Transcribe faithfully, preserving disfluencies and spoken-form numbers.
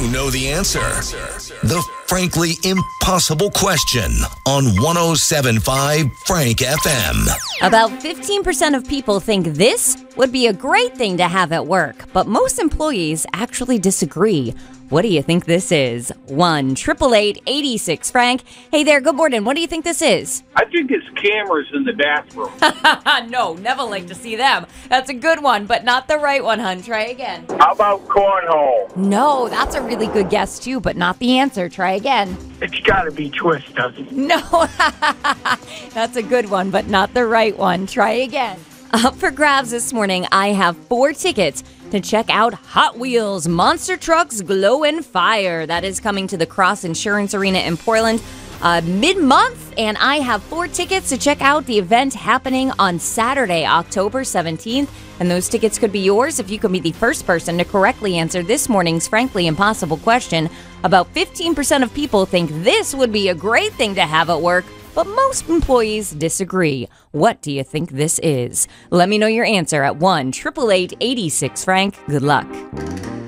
you know the answer? The frankly impossible question on one oh seven point five Frank F M. About fifteen percent of people think this would be a great thing to have at work, but most employees actually disagree. What do you think this is? one triple eight eighty-six Frank. Hey there, good morning. What do you think this is? I think it's cameras in the bathroom. No, never like to see them. That's a good one, but not the right one, hun. Try again. How about cornhole? No, that's a really good guess, too, but not the answer. Try again. It's got to be twist, doesn't it? No, that's a good one, but not the right one. Try again. Up for grabs this morning, I have four tickets to check out Hot Wheels Monster Trucks Glow and Fire. That is coming to the Cross Insurance Arena in Portland uh, mid-month, and I have four tickets to check out the event happening on Saturday, October seventeenth, and those tickets could be yours if you could be the first person to correctly answer this morning's frankly impossible question. About fifteen percent of people think this would be a great thing to have at work, but most employees disagree. What do you think this is? Let me know your answer at one triple eight eighty-six Frank. Good luck.